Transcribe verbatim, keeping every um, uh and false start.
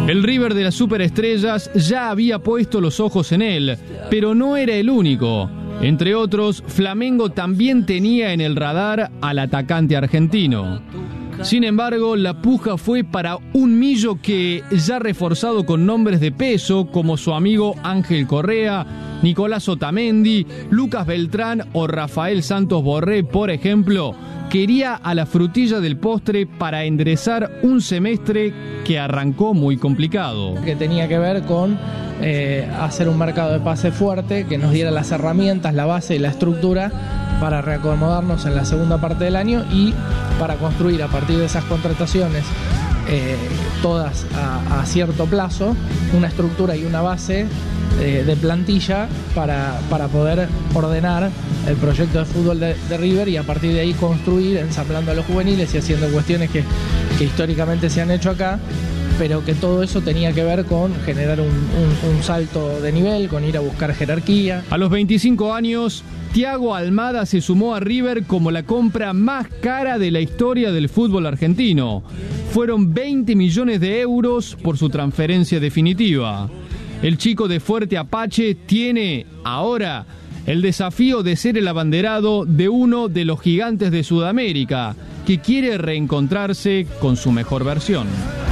El River de las superestrellas ya había puesto los ojos en él, pero no era el único. Entre otros, Flamengo también tenía en el radar al atacante argentino. Sin embargo, la puja fue para un Millo que, ya reforzado con nombres de peso como su amigo Ángel Correa, Nicolás Otamendi, Lucas Beltrán o Rafael Santos Borré, por ejemplo, quería a la frutilla del postre para enderezar un semestre que arrancó muy complicado. Que tenía que ver con eh, hacer un mercado de pase fuerte que nos diera las herramientas, la base y la estructura para reacomodarnos en la segunda parte del año y para construir a partir de esas contrataciones, eh, todas a, a cierto plazo, una estructura y una base eh, de plantilla para, para poder ordenar el proyecto de fútbol de, de River y a partir de ahí construir, ensamblando a los juveniles y haciendo cuestiones que, que históricamente se han hecho acá, pero que todo eso tenía que ver con generar un, un, un salto de nivel, con ir a buscar jerarquía. A los veinticinco años, Thiago Almada se sumó a River como la compra más cara de la historia del fútbol argentino. Fueron veinte millones de euros por su transferencia definitiva. El chico de Fuerte Apache tiene, ahora, el desafío de ser el abanderado de uno de los gigantes de Sudamérica, que quiere reencontrarse con su mejor versión.